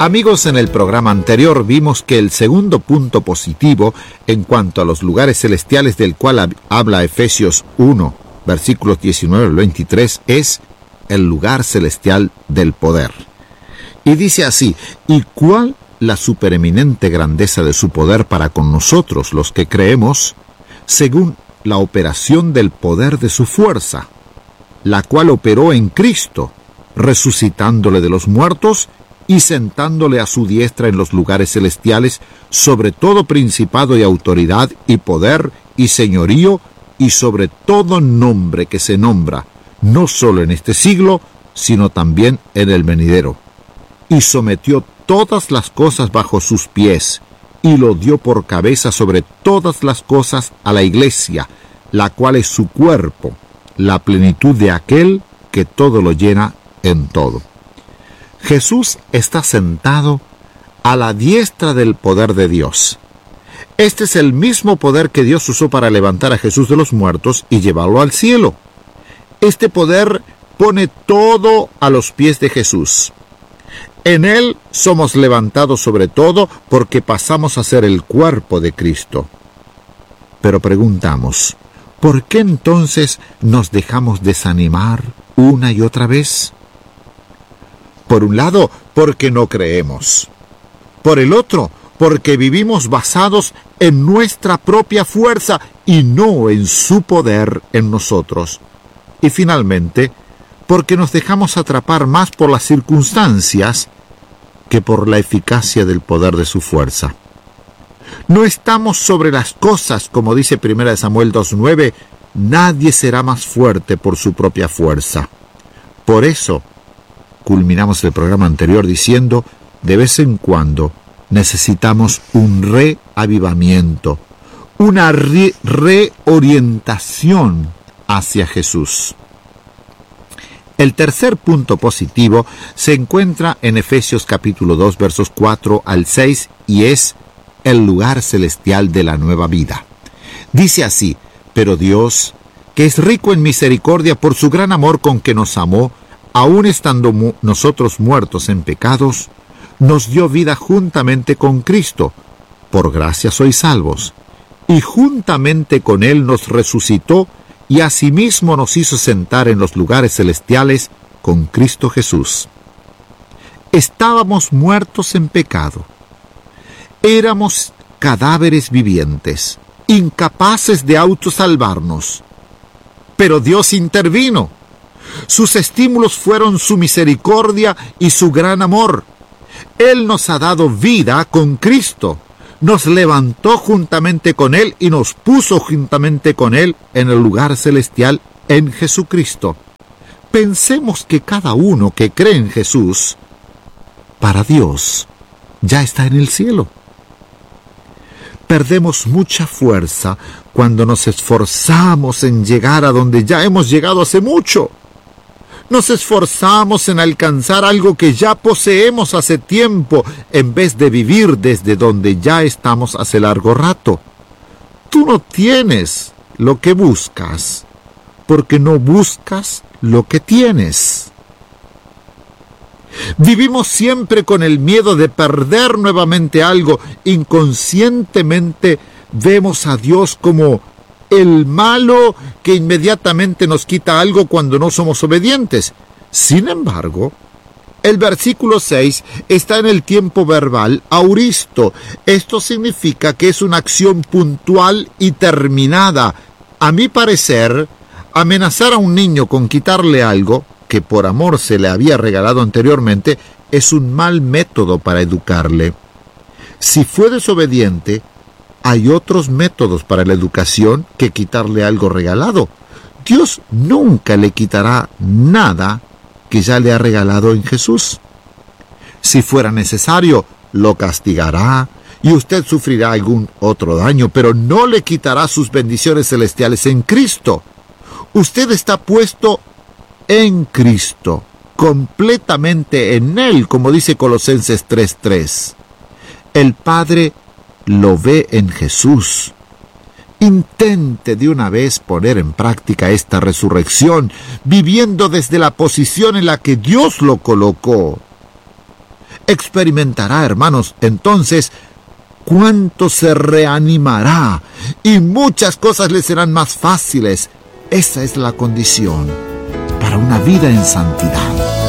Amigos, en el programa anterior vimos que el segundo punto positivo en cuanto a los lugares celestiales del cual habla Efesios 1, versículos 19 al 23, es el lugar celestial del poder. Y dice así: ¿y cuál la supereminente grandeza de su poder para con nosotros, los que creemos, según la operación del poder de su fuerza, la cual operó en Cristo, resucitándole de los muertos y sentándole a su diestra en los lugares celestiales, sobre todo principado y autoridad y poder y señorío, y sobre todo nombre que se nombra, no solo en este siglo, sino también en el venidero. Y sometió todas las cosas bajo sus pies, y lo dio por cabeza sobre todas las cosas a la Iglesia, la cual es su cuerpo, la plenitud de aquel que todo lo llena en todo. Jesús está sentado a la diestra del poder de Dios. Este es el mismo poder que Dios usó para levantar a Jesús de los muertos y llevarlo al cielo. Este poder pone todo a los pies de Jesús. En Él somos levantados sobre todo porque pasamos a ser el cuerpo de Cristo. Pero preguntamos, ¿por qué entonces nos dejamos desanimar una y otra vez? Por un lado, porque no creemos. Por el otro, porque vivimos basados en nuestra propia fuerza y no en su poder en nosotros. Y finalmente, porque nos dejamos atrapar más por las circunstancias que por la eficacia del poder de su fuerza. No estamos sobre las cosas, como dice 1 Samuel 2:9, nadie será más fuerte por su propia fuerza. Por eso, culminamos el programa anterior diciendo, de vez en cuando necesitamos un reavivamiento, una reorientación hacia Jesús. El tercer punto positivo se encuentra en Efesios capítulo 2, versos 4 al 6, y es el lugar celestial de la nueva vida. Dice así: pero Dios, que es rico en misericordia por su gran amor con que nos amó, aun estando nosotros muertos en pecados, nos dio vida juntamente con Cristo. Por gracia sois salvos. Y juntamente con Él nos resucitó, y asimismo nos hizo sentar en los lugares celestiales con Cristo Jesús. Estábamos muertos en pecado. Éramos cadáveres vivientes, incapaces de autosalvarnos. Pero Dios intervino. Sus estímulos fueron su misericordia y su gran amor. Él nos ha dado vida con Cristo. Nos levantó juntamente con Él y nos puso juntamente con Él en el lugar celestial en Jesucristo. Pensemos que cada uno que cree en Jesús, para Dios, ya está en el cielo. Perdemos mucha fuerza cuando nos esforzamos en llegar a donde ya hemos llegado hace mucho. Nos esforzamos en alcanzar algo que ya poseemos hace tiempo, en vez de vivir desde donde ya estamos hace largo rato. Tú no tienes lo que buscas, porque no buscas lo que tienes. Vivimos siempre con el miedo de perder nuevamente algo. Inconscientemente vemos a Dios como el malo que inmediatamente nos quita algo cuando no somos obedientes. Sin embargo, el versículo 6 está en el tiempo verbal auristo. Esto significa que es una acción puntual y terminada. A mi parecer, amenazar a un niño con quitarle algo que por amor se le había regalado anteriormente es un mal método para educarle. Si fue desobediente, hay otros métodos para la educación que quitarle algo regalado. Dios nunca le quitará nada que ya le ha regalado en Jesús. Si fuera necesario, lo castigará y usted sufrirá algún otro daño, pero no le quitará sus bendiciones celestiales en Cristo. Usted está puesto en Cristo, completamente en Él, como dice Colosenses 3:3. El Padre lo ve en Jesús. Intente de una vez poner en práctica esta resurrección, viviendo desde la posición en la que Dios lo colocó. experimentará, hermanos, entonces cuánto se reanimará y muchas cosas le serán más fáciles. Esa es la condición para una vida en santidad.